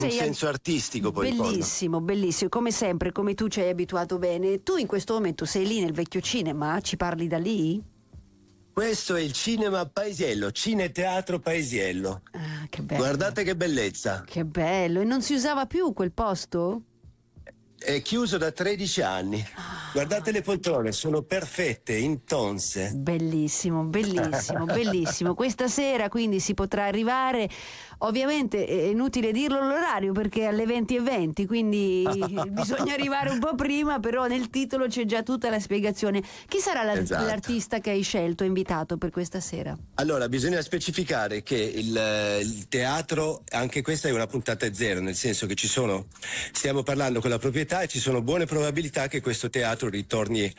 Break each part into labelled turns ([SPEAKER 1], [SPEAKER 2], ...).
[SPEAKER 1] un senso artistico poi.
[SPEAKER 2] Bellissimo, bellissimo, come sempre, come tu ci hai abituato bene. Tu in questo momento sei lì nel vecchio cinema, ci parli da lì?
[SPEAKER 1] Questo è il cinema Paesiello, Cineteatro Paesiello.
[SPEAKER 2] Ah, che bello.
[SPEAKER 1] Guardate che bellezza.
[SPEAKER 2] Che bello, e non si usava più quel posto?
[SPEAKER 1] È chiuso da 13 anni. Guardate le poltrone, sono perfette, intonse.
[SPEAKER 2] Bellissimo, bellissimo, bellissimo. Questa sera quindi si potrà arrivare, ovviamente è inutile dirlo l'orario perché è alle 20:20, quindi bisogna arrivare un po' prima, però nel titolo c'è già tutta la spiegazione. Chi sarà
[SPEAKER 1] Esatto.
[SPEAKER 2] l'artista che hai scelto, invitato per questa sera?
[SPEAKER 1] Allora, bisogna specificare che il teatro, anche questa è una puntata zero, nel senso che stiamo parlando con la proprietà e ci sono buone probabilità che questo teatro ritorni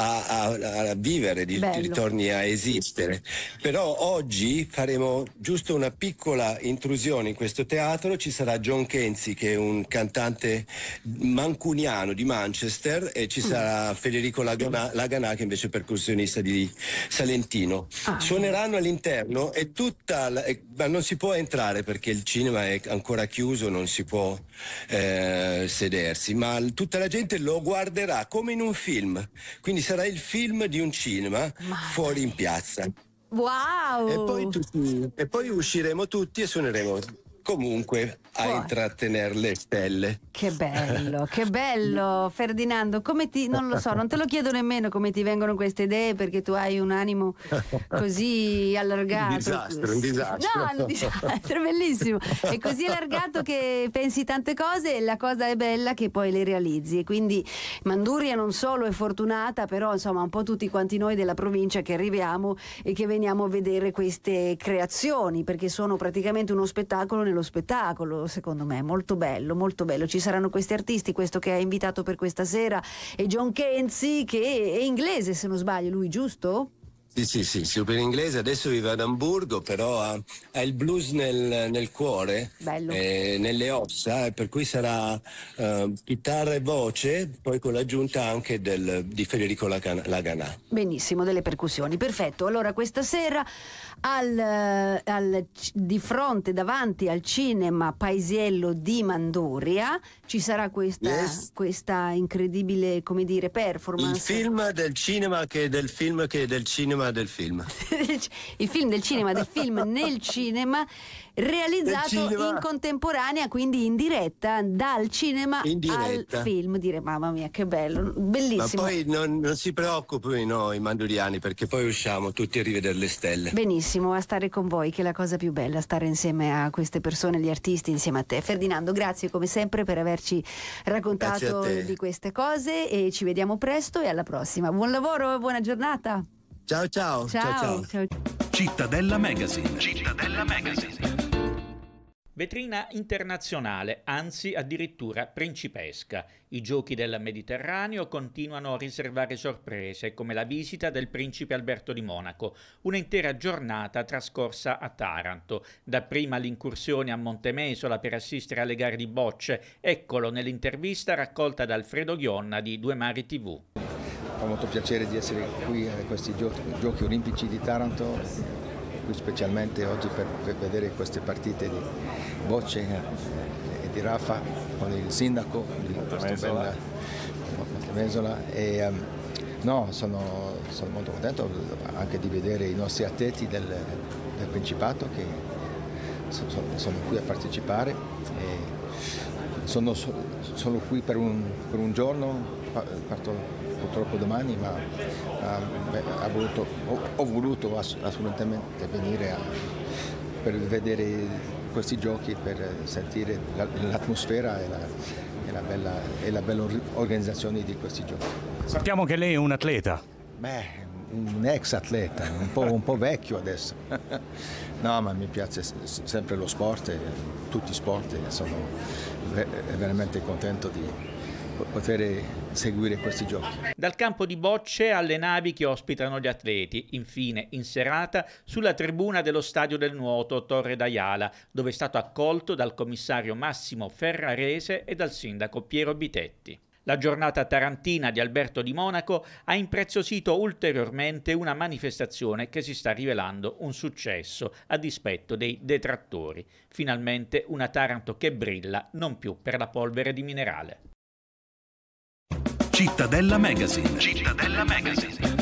[SPEAKER 1] a vivere, ritorni a esistere. Però oggi faremo giusto una piccola intrusione in questo teatro. Ci sarà John Kenzie, che è un cantante mancuniano di Manchester, e ci sarà Federico Laganà, che invece è percussionista di Salentino. Suoneranno all'interno e ma non si può entrare perché il cinema è ancora chiuso, non si può sedersi, ma tutta la gente lo guarderà come in un film, quindi sarà il film di un cinema fuori in piazza.
[SPEAKER 2] Wow!
[SPEAKER 1] E poi usciremo tutti e suoneremo comunque a intrattenere le stelle.
[SPEAKER 2] Che bello Ferdinando, non lo so, non te lo chiedo nemmeno come ti vengono queste idee, perché tu hai un animo così allargato.
[SPEAKER 1] Un disastro.
[SPEAKER 2] No, un disastro, bellissimo. È così allargato che pensi tante cose e la cosa è bella che poi le realizzi. E quindi Manduria non solo è fortunata, però insomma un po' tutti quanti noi della provincia che arriviamo e che veniamo a vedere queste creazioni, perché sono praticamente uno spettacolo nello spettacolo, secondo me, molto bello, molto bello. Ci saranno questi artisti, questo che hai invitato per questa sera è John Kenzie, che è inglese se non sbaglio, lui, giusto?
[SPEAKER 1] Sì, super inglese, adesso vive ad Amburgo, però ha il blues nel cuore, nelle ossa, e per cui sarà chitarra e voce, poi con l'aggiunta anche di Federico Laganà.
[SPEAKER 2] Benissimo, delle percussioni, perfetto. Allora questa sera di fronte, davanti al cinema Paesiello di Manduria ci sarà questa incredibile, come dire, performance.
[SPEAKER 1] Il film del cinema che è del film che è del cinema del film.
[SPEAKER 2] Il film del cinema del film nel cinema, realizzato in contemporanea, quindi in diretta dal cinema al film. Dire mamma mia che bello, bellissimo.
[SPEAKER 1] Ma poi non si preoccupino i manduriani, perché poi usciamo tutti a rivedere le stelle.
[SPEAKER 2] Benissimo, a stare con voi, che è la cosa più bella, stare insieme a queste persone, gli artisti, insieme a te. Ferdinando, grazie come sempre per averci raccontato di queste cose, e ci vediamo presto e alla prossima. Buon lavoro e buona giornata.
[SPEAKER 1] Ciao.
[SPEAKER 3] Cittadella Magazine.
[SPEAKER 4] Vetrina internazionale, anzi addirittura principesca. I giochi del Mediterraneo continuano a riservare sorprese, come la visita del principe Alberto di Monaco, un'intera giornata trascorsa a Taranto. Dapprima l'incursione a Montemesola per assistere alle gare di bocce, eccolo nell'intervista raccolta da Alfredo Ghionna di Due Mari TV.
[SPEAKER 5] Fa molto piacere di essere qui a questi giochi olimpici di Taranto, qui specialmente oggi per vedere queste partite di bocce e di Rafa con il sindaco di Montemesola. E sono molto contento anche di vedere i nostri atleti del Principato che sono qui a partecipare. E sono qui per un giorno, parto purtroppo domani, ma ho voluto assolutamente venire per vedere questi giochi, per sentire l'atmosfera e la bella organizzazione di questi giochi.
[SPEAKER 3] Sappiamo che lei è un atleta.
[SPEAKER 5] Un ex atleta, un po' vecchio adesso. No, ma mi piace sempre lo sport, tutti i sport, e sono veramente contento di poter seguire questi giochi.
[SPEAKER 4] Dal campo di bocce alle navi che ospitano gli atleti, infine in serata sulla tribuna dello Stadio del Nuoto Torre d'Aiala, dove è stato accolto dal commissario Massimo Ferrarese e dal sindaco Piero Bitetti. La giornata tarantina di Alberto di Monaco ha impreziosito ulteriormente una manifestazione che si sta rivelando un successo a dispetto dei detrattori. Finalmente una Taranto che brilla non più per la polvere di minerale.
[SPEAKER 3] Cittadella Magazine. Cittadella Magazine.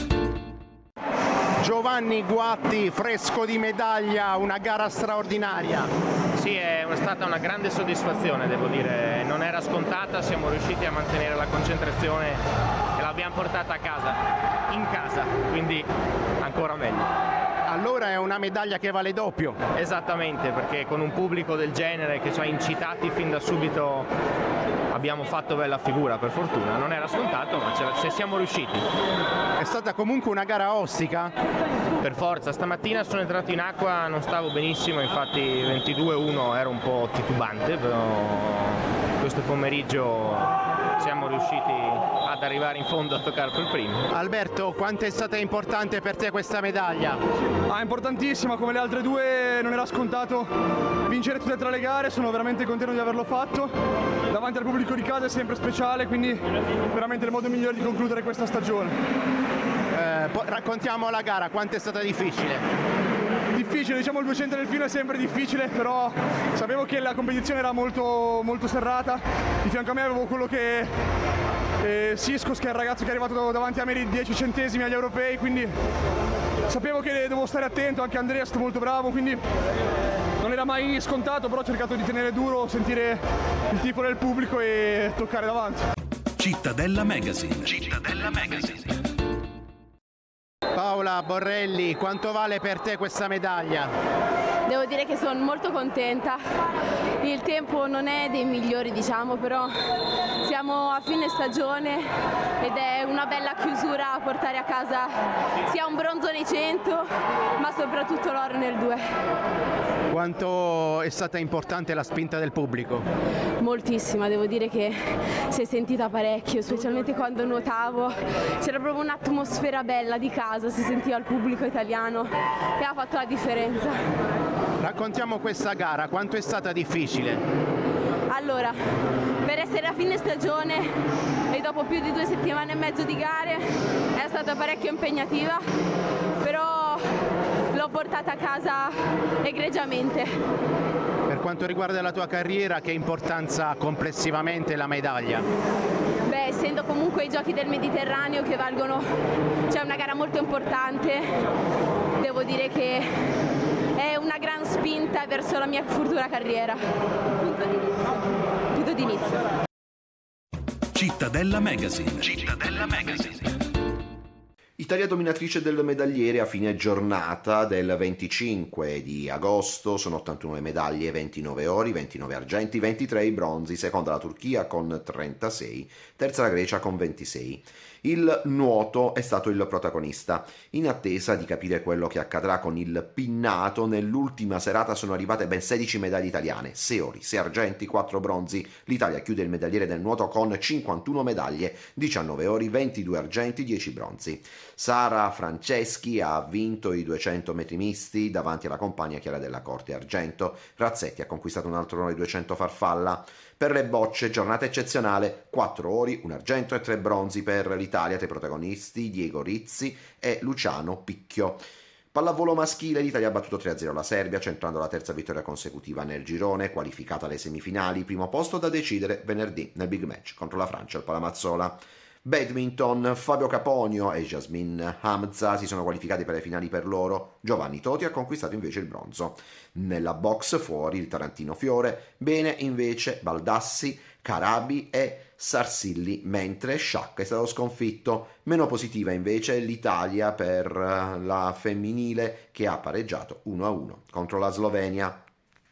[SPEAKER 6] Giovanni Guatti, fresco di medaglia, una gara straordinaria.
[SPEAKER 7] Sì, è stata una grande soddisfazione, devo dire, non era scontata, siamo riusciti a mantenere la concentrazione e l'abbiamo portata a casa, in casa, quindi ancora meglio.
[SPEAKER 6] Allora è una medaglia che vale doppio.
[SPEAKER 7] Esattamente, perché con un pubblico del genere che ci ha incitati fin da subito abbiamo fatto bella figura, per fortuna. Non era scontato, ma ci siamo riusciti.
[SPEAKER 6] È stata comunque una gara ostica?
[SPEAKER 7] Per forza, stamattina sono entrato in acqua, non stavo benissimo, infatti 22-1 ero un po' titubante, però questo pomeriggio siamo riusciti ad arrivare in fondo a toccare per primo.
[SPEAKER 6] Alberto, quanto è stata importante per te questa medaglia?
[SPEAKER 8] Importantissima, come le altre due non era scontato vincere tutte e tre le gare, sono veramente contento di averlo fatto. Davanti al pubblico di casa è sempre speciale, quindi veramente il modo migliore di concludere questa stagione.
[SPEAKER 6] Raccontiamo la gara, quanto è stata difficile?
[SPEAKER 8] Difficile, diciamo il 200 del filo è sempre difficile, però sapevo che la competizione era molto, molto serrata. Di fianco a me avevo quello che Siskos, che è il ragazzo che è arrivato davanti a me di 10 centesimi agli europei, quindi sapevo che dovevo stare attento. Anche Andrea è stato molto bravo, quindi non era mai scontato, però ho cercato di tenere duro, sentire il tifo del pubblico e toccare davanti.
[SPEAKER 3] Cittadella Magazine. Cittadella Magazine.
[SPEAKER 6] Paola Borrelli, quanto vale per te questa medaglia?
[SPEAKER 9] Devo dire che sono molto contenta, il tempo non è dei migliori diciamo, però siamo a fine stagione ed è una bella chiusura a portare a casa sia un bronzo nei 100 ma soprattutto l'oro nel 2.
[SPEAKER 6] Quanto è stata importante la spinta del pubblico?
[SPEAKER 9] Moltissima, devo dire che si è sentita parecchio, specialmente quando nuotavo, c'era proprio un'atmosfera bella di casa, si sentiva il pubblico italiano e ha fatto la differenza.
[SPEAKER 6] Raccontiamo questa gara, quanto è stata difficile?
[SPEAKER 9] Allora, per essere a fine stagione e dopo più di 2 settimane e mezzo di gare è stata parecchio impegnativa, però l'ho portata a casa egregiamente.
[SPEAKER 6] Per quanto riguarda la tua carriera, che importanza ha complessivamente la medaglia?
[SPEAKER 9] Beh, essendo comunque i giochi del Mediterraneo che valgono, c'è una gara molto importante, devo dire che è una gran spinta verso la mia futura carriera. Punto d'inizio.
[SPEAKER 3] Cittadella Magazine. Cittadella Magazine.
[SPEAKER 10] Italia dominatrice del medagliere a fine giornata del 25 di agosto, sono 81 medaglie, 29 ori, 29 argenti, 23 i bronzi, seconda la Turchia con 36, terza la Grecia con 26. Il nuoto è stato il protagonista. In attesa di capire quello che accadrà con il pinnato, nell'ultima serata sono arrivate ben 16 medaglie italiane, 6 ori, 6 argenti, 4 bronzi. L'Italia chiude il medagliere del nuoto con 51 medaglie, 19 ori, 22 argenti, 10 bronzi. Sara Franceschi ha vinto i 200 metri misti davanti alla compagna Chiara Della Corte, argento. Razzetti ha conquistato un altro onore 200 farfalla. Per le bocce, giornata eccezionale, 4 ori, un argento e 3 bronzi per l'Italia, tra i protagonisti Diego Rizzi e Luciano Picchio. Pallavolo maschile, l'Italia ha battuto 3-0 la Serbia, centrando la terza vittoria consecutiva nel girone, qualificata alle semifinali, primo posto da decidere venerdì nel big match contro la Francia al Palamazzola. Badminton, Fabio Caponio e Jasmine Hamza si sono qualificati per le finali per loro, Giovanni Toti ha conquistato invece il bronzo. Nella box fuori il tarantino Fiore, bene invece Baldassi, Carabi e Sarsilli, mentre Sciacca è stato sconfitto. Meno positiva invece l'Italia per la femminile che ha pareggiato 1-1 contro la Slovenia.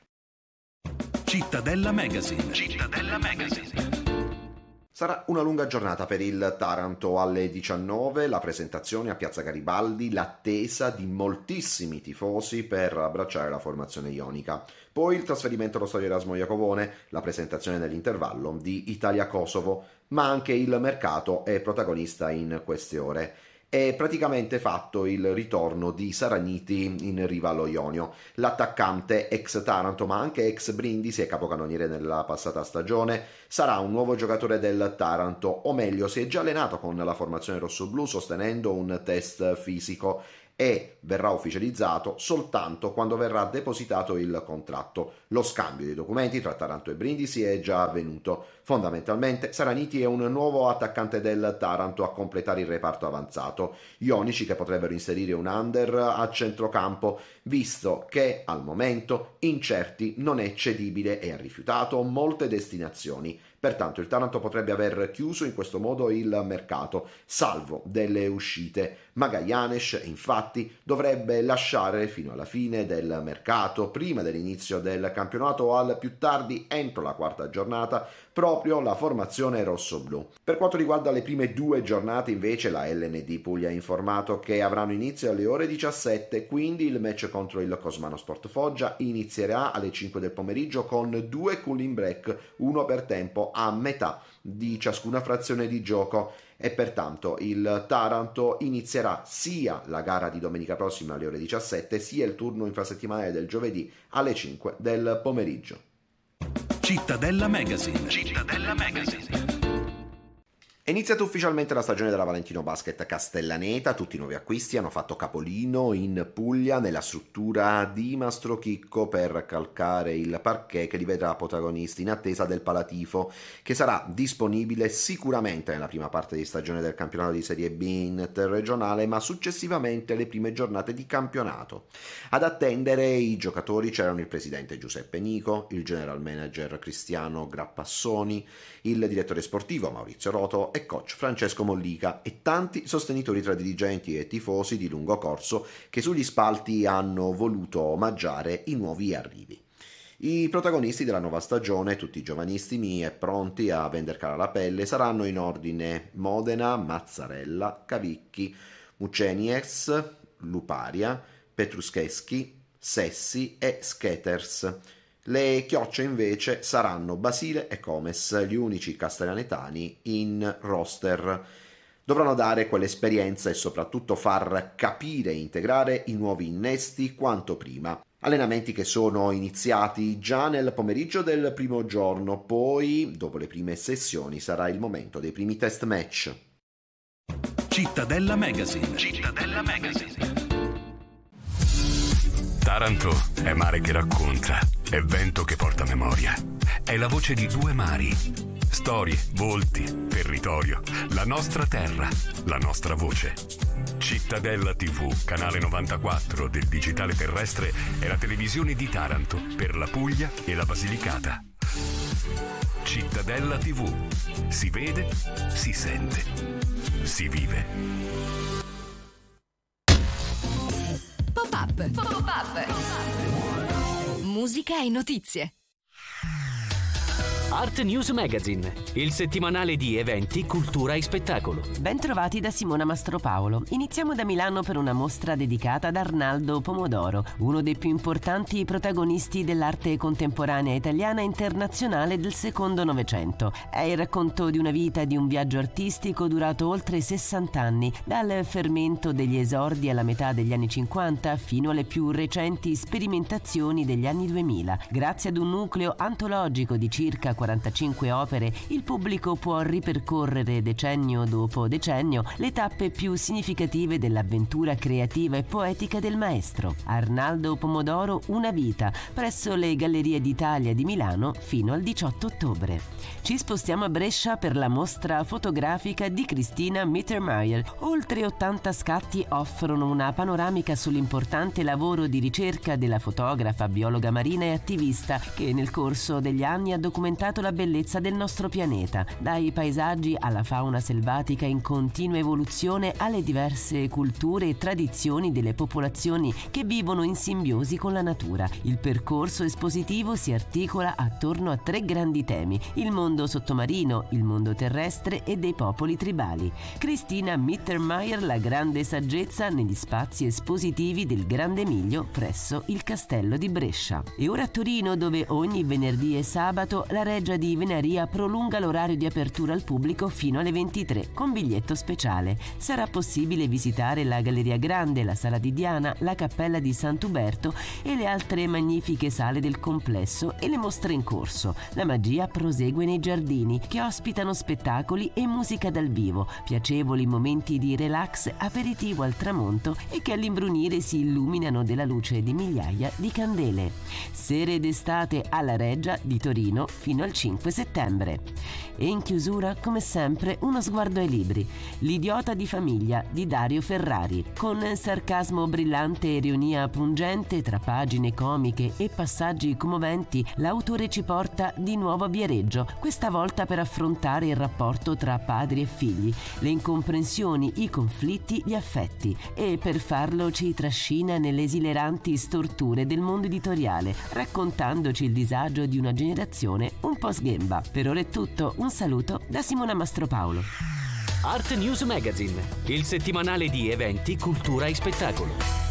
[SPEAKER 3] Cittadella Magazine. Cittadella Magazine.
[SPEAKER 10] Sarà una lunga giornata per il Taranto alle 19, la presentazione a Piazza Garibaldi, l'attesa di moltissimi tifosi per abbracciare la formazione ionica. Poi il trasferimento allo stadio Erasmo Iacovone, la presentazione nell'intervallo di Italia-Kosovo, ma anche il mercato è protagonista in queste ore. è praticamente fatto il ritorno di Saragniti in riva allo Ionio. L'attaccante ex Taranto ma anche ex Brindisi e capocannoniere nella passata stagione sarà un nuovo giocatore del Taranto, o meglio si è già allenato con la formazione rossoblù sostenendo un test fisico e verrà ufficializzato soltanto quando verrà depositato il contratto. Lo scambio dei documenti tra Taranto e Brindisi è già avvenuto. Fondamentalmente Saragniti è un nuovo attaccante del Taranto a completare il reparto avanzato. Ionici che potrebbero inserire un under a centrocampo, visto che al momento Incerti non è cedibile e ha rifiutato molte destinazioni. Pertanto il Taranto potrebbe aver chiuso in questo modo il mercato, salvo delle uscite. Magallanes infatti dovrebbe lasciare fino alla fine del mercato, prima dell'inizio del campionato o al più tardi entro la quarta giornata, proprio la formazione rossoblù. Per quanto riguarda le prime 2 giornate invece la LND Puglia ha informato che avranno inizio alle ore 17, quindi il match contro il Cosmano Sport Foggia inizierà alle 5 del pomeriggio con 2 cooling break, uno per tempo a metà di ciascuna frazione di gioco, e pertanto il Taranto inizierà sia la gara di domenica prossima alle ore 17 sia il turno infrasettimanale del giovedì alle 5 del pomeriggio.
[SPEAKER 3] Cittadella Magazine. Cittadella Magazine.
[SPEAKER 10] È iniziata ufficialmente la stagione della Valentino Basket Castellaneta, tutti i nuovi acquisti hanno fatto capolino in Puglia nella struttura di Mastro Chicco per calcare il parquet che li vedrà protagonisti in attesa del Palatifo, che sarà disponibile sicuramente nella prima parte di stagione del campionato di Serie B interregionale, ma successivamente le prime giornate di campionato. Ad attendere i giocatori c'erano il presidente Giuseppe Nico, il general manager Cristiano Grappassoni, il direttore sportivo Maurizio Roto e coach Francesco Mollica e tanti sostenitori tra dirigenti e tifosi di lungo corso che sugli spalti hanno voluto omaggiare i nuovi arrivi. I protagonisti della nuova stagione, tutti giovanissimi e pronti a vender cara la pelle, saranno in ordine Modena, Mazzarella, Cavicchi, Mucenies, Luparia, Petruscheschi, Sessi e Skaters. Le chiocce invece saranno Basile e Comes, gli unici castellanetani in roster. Dovranno dare quell'esperienza e soprattutto far capire e integrare i nuovi innesti quanto prima. Allenamenti che sono iniziati già nel pomeriggio del primo giorno, poi dopo le prime sessioni sarà il momento dei primi test match.
[SPEAKER 3] Cittadella Magazine. Cittadella Magazine.
[SPEAKER 11] Taranto è mare che racconta, è vento che porta memoria. È la voce di 2 mari. Storie, volti, territorio, la nostra terra, la nostra voce. Cittadella TV, canale 94 del digitale terrestre, è la televisione di Taranto per la Puglia e la Basilicata. Cittadella TV. Si vede, si sente, si vive.
[SPEAKER 12] Pop-up. Pop-up. Musica e notizie.
[SPEAKER 13] Art News Magazine, il settimanale di eventi, cultura e spettacolo.
[SPEAKER 14] Bentrovati da Simona Mastropaolo. Iniziamo da Milano per una mostra dedicata ad Arnaldo Pomodoro, uno dei più importanti protagonisti dell'arte contemporanea italiana e internazionale del secondo Novecento. È il racconto di una vita e di un viaggio artistico durato oltre 60 anni, dal fermento degli esordi alla metà degli anni 50 fino alle più recenti sperimentazioni degli anni 2000. Grazie ad un nucleo antologico di circa 45 opere, il pubblico può ripercorrere decennio dopo decennio le tappe più significative dell'avventura creativa e poetica del maestro. Arnaldo Pomodoro, una vita, presso le Gallerie d'Italia di Milano fino al 18 ottobre. Ci spostiamo a Brescia per la mostra fotografica di Christina Mittermeier. Oltre 80 scatti offrono una panoramica sull'importante lavoro di ricerca della fotografa, biologa marina e attivista che nel corso degli anni ha documentato la bellezza del nostro pianeta, dai paesaggi alla fauna selvatica in continua evoluzione alle diverse culture e tradizioni delle popolazioni che vivono in simbiosi con la natura. Il percorso espositivo si articola attorno a 3 grandi temi: il mondo sottomarino, il mondo terrestre e dei popoli tribali. Christina Mittermeier, la grande saggezza negli spazi espositivi del Grande Miglio presso il Castello di Brescia. E ora a Torino, dove ogni venerdì e sabato la Reggia di Venaria prolunga l'orario di apertura al pubblico fino alle 23 con biglietto speciale. Sarà possibile visitare la Galleria Grande, la Sala di Diana, la Cappella di Sant'Uberto e le altre magnifiche sale del complesso e le mostre in corso. La magia prosegue nei giardini, che ospitano spettacoli e musica dal vivo, piacevoli momenti di relax, aperitivo al tramonto e che all'imbrunire si illuminano della luce di migliaia di candele. Sere d'estate alla Reggia di Torino fino al 5 settembre. E in chiusura, come sempre, uno sguardo ai libri. L'idiota di famiglia di Dario Ferrari. Con sarcasmo brillante e ironia pungente tra pagine comiche e passaggi commoventi, l'autore ci porta di nuovo a Viareggio, questa volta per affrontare il rapporto tra padri e figli, le incomprensioni, i conflitti, gli affetti, e per farlo ci trascina nelle esileranti storture del mondo editoriale, raccontandoci il disagio di una generazione un po' sghemba. Per ora è tutto, un saluto da Simona Mastropaolo.
[SPEAKER 13] Art News Magazine, il settimanale di eventi, cultura e spettacolo.